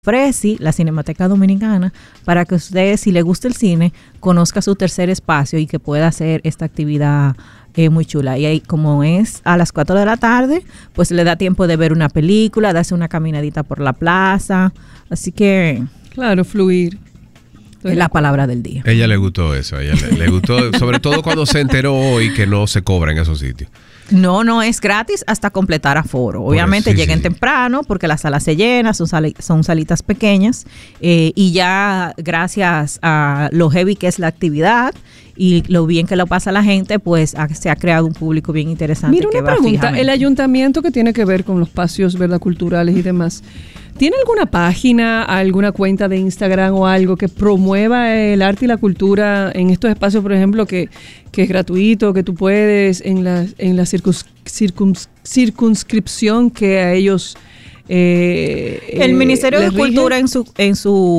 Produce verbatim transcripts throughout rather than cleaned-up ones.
Fresi, la Cinemateca Dominicana, para que usted, si le gusta el cine, conozca su tercer espacio y que pueda hacer esta actividad eh, muy chula. Y ahí, como es a las cuatro de la tarde, pues le da tiempo de ver una película, darse una caminadita por la plaza. Así que... Claro, fluir. Es la palabra del día. Ella le gustó eso, a ella le, le gustó, sobre todo cuando se enteró hoy que no se cobra en esos sitios. No, no, es gratis hasta completar aforo. Obviamente sí, lleguen sí. temprano porque las salas se llenan, son, sali- son salitas pequeñas eh, y ya gracias a lo heavy que es la actividad y lo bien que lo pasa la gente, pues ha, se ha creado un público bien interesante. Mira, que una va pregunta, fijamente. el ayuntamiento que tiene que ver con los espacios, ¿verdad?, culturales y demás, ¿tiene alguna página, alguna cuenta de Instagram o algo que promueva el arte y la cultura en estos espacios, por ejemplo, que, que es gratuito, que tú puedes en la, en la circuns, circuns, circunscripción que a ellos... Eh, el Ministerio eh, de rige? Cultura en su en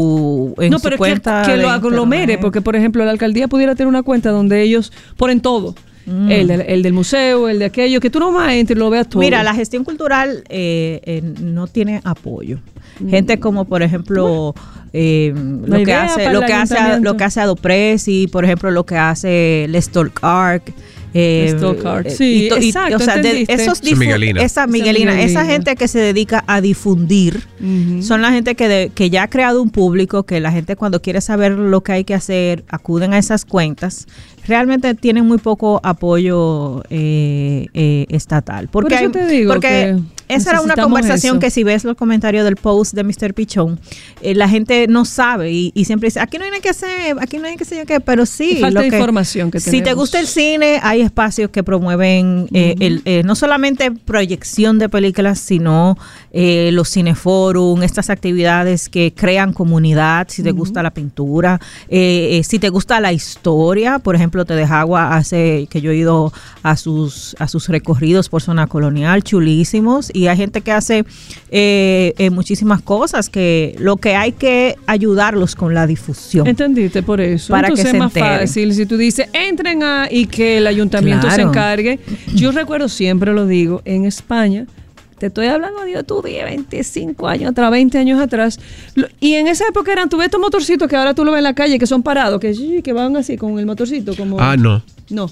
su en no, su pero cuenta que, que de lo aglomere, internet. porque por ejemplo la alcaldía pudiera tener una cuenta donde ellos ponen todo. Mm. El, del, el del museo, el de aquello, que tú nomás entres y lo veas todo. Mira, la gestión cultural eh, eh, no tiene apoyo. Mm. Gente como, por ejemplo, eh, lo, que hace, lo, que hace, lo que hace Adopresi, por ejemplo, lo que hace Lestor Arc. Eh, Art. Sí, y to, exacto, y, o sea, de, esos difu- Miguelina. esa Miguelina, esa, esa gente que se dedica a difundir, uh-huh. son la gente que, de, que ya ha creado un público, que la gente cuando quiere saber lo que hay que hacer, acuden a esas cuentas. Realmente tienen muy poco apoyo eh, eh, estatal. Porque, Por eso te digo porque esa era una conversación eso. Que si ves los comentarios del post de mister Pichón, eh, la gente no sabe y, y siempre dice, aquí no hay nada que hacer, aquí no hay que hacer qué, pero sí. Falta lo que, información que tenemos. Si te gusta el cine, hay espacios que promueven eh, uh-huh. el, eh, no solamente proyección de películas, sino eh, los cineforum, estas actividades que crean comunidad, si te uh-huh. gusta la pintura, eh, eh, si te gusta la historia, por ejemplo, Tedejagua hace que yo he ido a sus a sus recorridos por zona colonial, chulísimos, y hay gente que hace eh, eh, muchísimas cosas que lo que hay que ayudarlos con la difusión. ¿Entendiste? Por eso. Para Entonces que es se más enteren. Fácil si tú dices entren a y que el ayuntamiento claro. se encargue. Yo recuerdo, siempre lo digo, en España, te estoy hablando de tú diez, veinticinco años atrás, veinte años atrás. Y en esa época eran, tú ves estos motorcitos que ahora tú lo ves en la calle, que son parados, que, que van así con el motorcito. Como, ah, no. No.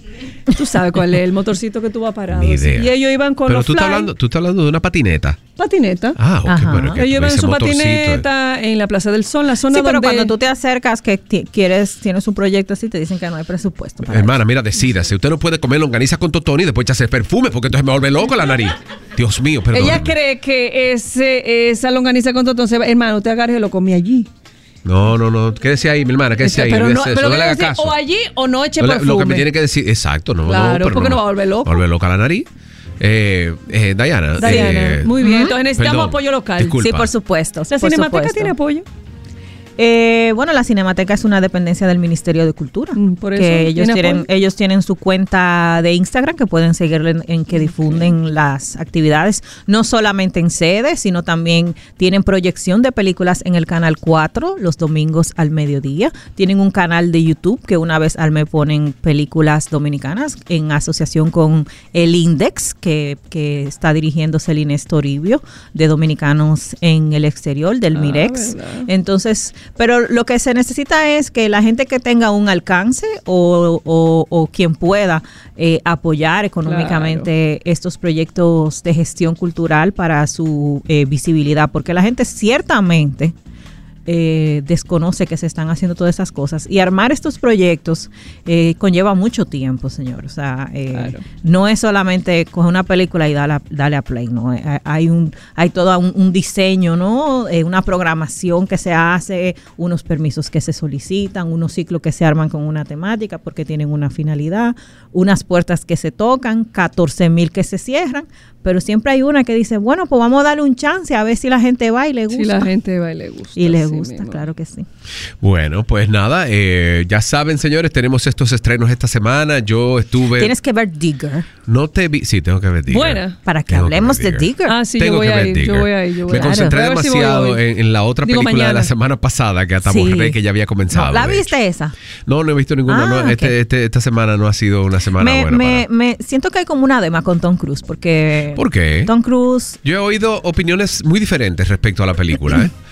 Tú sabes cuál es el motorcito que tú vas parado. Ni idea. Y ellos iban con Pero los tú estás fly. hablando, tú estás hablando de una patineta. Patineta. Ah, ok, bueno. Ellos iban en su patineta en la Plaza del Sol, la zona sí, pero donde... cuando tú te acercas que t- quieres, tienes un proyecto así, te dicen que no hay presupuesto para Hermana, eso. mira, decídase, usted no puede comer longaniza con totón y después echarse perfume porque entonces me vuelve loco la nariz. Dios mío, perdón. Ella cree que ese, esa longaniza con totón se va... Hermano, usted agarre y lo come allí. No, no, no, quédese ahí, mi hermana, quédese ahí. Pero no, eso, pero no le haga decir, caso. o allí o no eche no, perfume. Lo que me tiene que decir, exacto, no, claro, no, pero porque no, no va a volver loco. Volver loca la nariz. Eh, eh, Diana. Diana, eh, muy bien. Entonces necesitamos perdón, apoyo local. disculpa. Sí, por supuesto. ¿La por Cinemateca supuesto. tiene apoyo? Eh, bueno, la Cinemateca es una dependencia del Ministerio de Cultura. Mm, por eso que ellos ¿tiene tienen, apoyo? ellos tienen su cuenta de Instagram que pueden seguirle en, en que difunden las actividades, no solamente en sede, sino también tienen proyección de películas en el canal cuatro los domingos al mediodía. Tienen un canal de YouTube que una vez al mes ponen películas dominicanas en asociación con el Index, que, que está dirigiendo Celines Toribio, de Dominicanos en el Exterior, del Ah, Mirex. ¿verdad? Entonces, pero lo que se necesita es que la gente que tenga un alcance o, o, o quien pueda eh, apoyar económicamente claro. estos proyectos de gestión cultural para su eh, visibilidad, porque la gente ciertamente eh, desconoce que se están haciendo todas esas cosas y armar estos proyectos eh, conlleva mucho tiempo, señor. O sea, eh, claro. no es solamente coger una película y darle, darle a play, ¿no? Hay un, hay todo un, un diseño, ¿no? Eh, una programación que se hace, unos permisos que se solicitan, unos ciclos que se arman con una temática porque tienen una finalidad, unas puertas que se tocan, catorce mil que se cierran, pero siempre hay una que dice, bueno, pues vamos a darle un chance a ver si la gente va y le gusta. Si la gente va y le gusta. Y le gusta, mismo. Claro que sí. Bueno, pues nada, eh, ya saben, señores, tenemos estos estrenos esta semana. Yo estuve... Tienes que ver Digger. No te vi... Sí, tengo que ver Digger. Buena. Para que tengo hablemos que de Digger. Ah, sí, tengo yo voy que a ver ir, Digger. yo voy a ir, yo voy Me a ir. concentré Claro. demasiado si en, en la otra Digo, película mañana. de la semana pasada, que hasta Sí. borré que ya había comenzado. No, ¿la de viste hecho. esa? No, no he visto ninguna. Ah, no, este, okay. este, esta semana no ha sido una semana Me, buena me, para... me siento que hay como una dema con Tom Cruise, porque... ¿Por qué? Tom Cruise... Yo he oído opiniones muy diferentes respecto a la película, ¿eh?